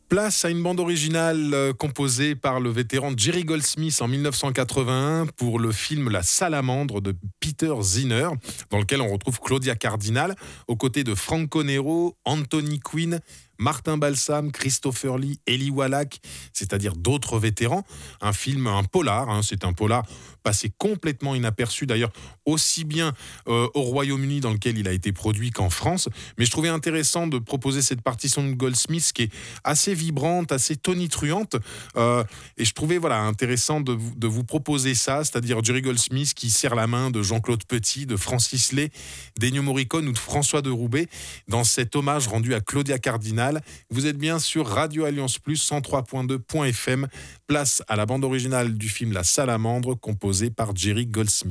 Place à une bande originale composée par le vétéran Jerry Goldsmith en 1981 pour le film La Salamandre de Peter Zinner, dans lequel on retrouve Claudia Cardinal aux côtés de Franco Nero, Anthony Quinn, Martin Balsam, Christopher Lee, Eli Wallach, c'est-à-dire d'autres vétérans. Un polar, c'est un polar passé complètement inaperçu d'ailleurs, aussi bien au Royaume-Uni dans lequel il a été produit qu'en France. Mais je trouvais intéressant de proposer cette partition de Goldsmith qui est assez vibrante, assez tonitruante. Et je trouvais intéressant de vous proposer ça, c'est-à-dire Jerry Goldsmith qui serre la main de Jean-Claude Petit, de Francis Lay, d'Ennio Morricone ou de François de Roubaix dans cet hommage rendu à Claudia Cardinal. Vous êtes bien sur Radio Alliance Plus 103.2.fm. Place à la bande originale du film La Salamandre composée par Jerry Goldsmith.